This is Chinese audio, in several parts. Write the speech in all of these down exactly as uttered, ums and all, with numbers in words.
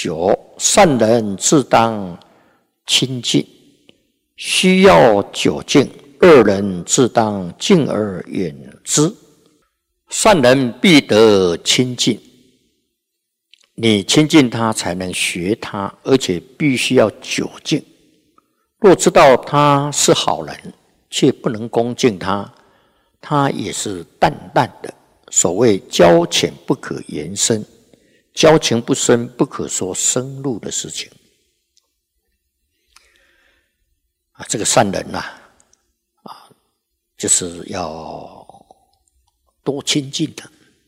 九，善人自当亲近，需要久敬；恶人自当敬而远之。善人必得亲近，你亲近他才能学他，而且必须要久敬。若知道他是好人，却不能恭敬他，他也是淡淡的。所谓交浅不可言深，交情不深，不可说深入的事情。啊，这个善人呐、啊，啊，就是要多亲近的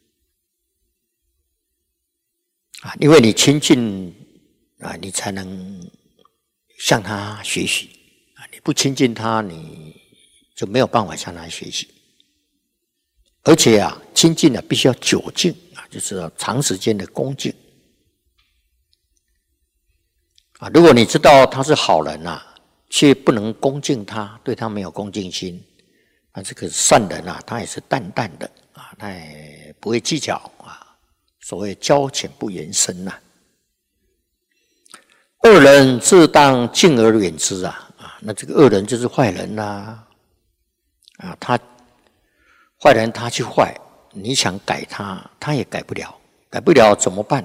啊，因为你亲近啊，你才能向他学习啊。你不亲近他，你就没有办法向他学习。而且啊，亲近啊，必须要久敬啊，就是要长时间的恭敬啊。如果你知道他是好人啊，却不能恭敬他，对他没有恭敬心，那这个善人啊，他也是淡淡的啊，他也不会计较啊。所谓交浅不言深呐、啊。恶人自当敬而远之啊啊，那这个恶人就是坏人呐 啊, 啊，他。坏人他去坏，你想改他，他也改不了，改不了怎么办？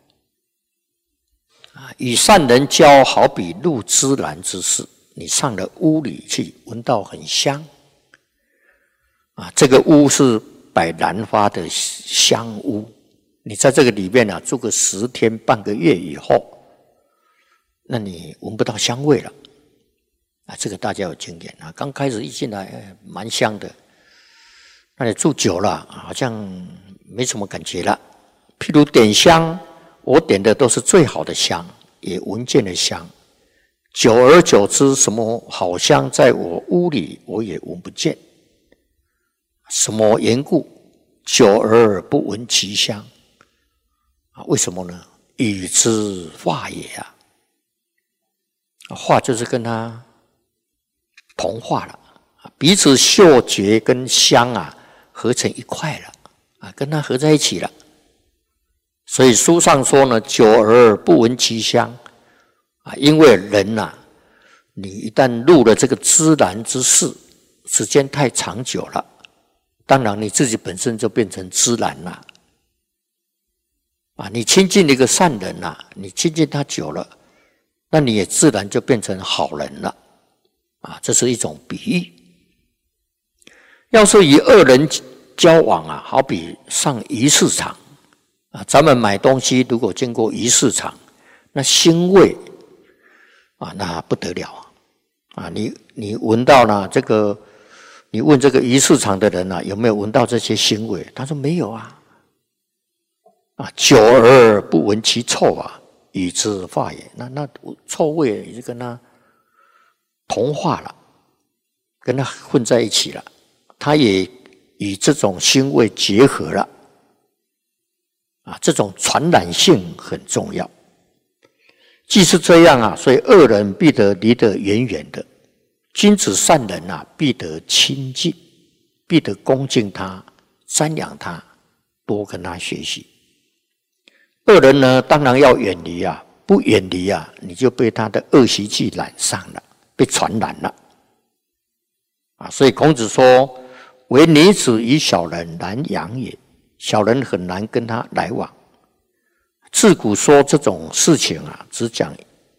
啊，与善人交，好比入芝兰之室，你上了屋里去，闻到很香，啊，这个屋是摆兰花的香屋，你在这个里面啊住个十天半个月以后，那你闻不到香味了，啊，这个大家有经验啊，刚开始一进来，哎，蛮香的。那你住久了，好像没什么感觉了。譬如点香，我点的都是最好的香，也闻见了香。久而久之，什么好香在我屋里，我也闻不见。什么缘故？久而不闻其香啊？为什么呢？与之化也啊！化就是跟他同化了，彼此嗅觉跟香啊。合成一块了啊，跟它合在一起了。所以书上说呢，久而不闻其香啊，因为人呐、啊，你一旦入了这个芝兰之室，时间太长久了，当然你自己本身就变成芝兰了啊。你亲近一个善人呐、啊，你亲近他久了，那你也自然就变成好人了啊。这是一种比喻。要是与恶人交往啊，好比上鱼市场啊，咱们买东西如果经过鱼市场，那腥味啊，那不得了啊！啊，你你闻到了这个，你问这个鱼市场的人啊，有没有闻到这些腥味？他说没有啊。啊，久而不闻其臭啊，与之化也。那那臭味也就跟他同化了，跟他混在一起了。它也与这种腥味结合了啊，这种传染性很重要。既是这样啊，所以恶人必得离得远远的，君子善人啊，必得亲近，必得恭敬他、瞻仰他，多跟他学习。恶人呢，当然要远离啊，不远离啊，你就被他的恶习气染上了，被传染了啊。所以孔子说，唯女子与小人难养也，小人很难跟他来往。自古说这种事情啊，只讲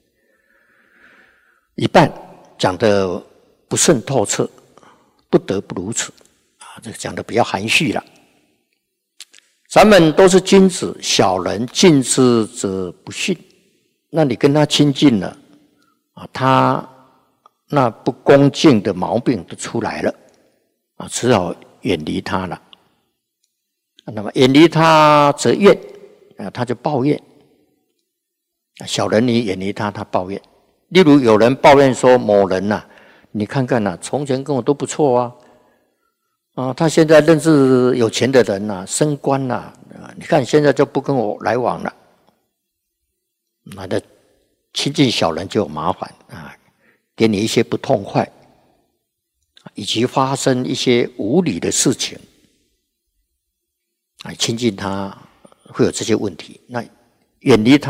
一半，讲得不甚透彻，不得不如此啊。这个讲得比较含蓄了。咱们都是君子，小人近之则不逊。那你跟他亲近了啊，他那不恭敬的毛病就出来了。啊，只好远离他了。那么远离他则怨，啊，他就抱怨。小人你远离他，他抱怨。例如有人抱怨说某人呐、啊，你看看呐、啊，从前跟我都不错啊，啊，他现在认识有钱的人呐、啊，升官了、啊，啊，你看现在就不跟我来往了。那的亲近小人就有麻烦啊，给你一些不痛快。以及发生一些无理的事情，啊，亲近他会有这些问题，那远离他。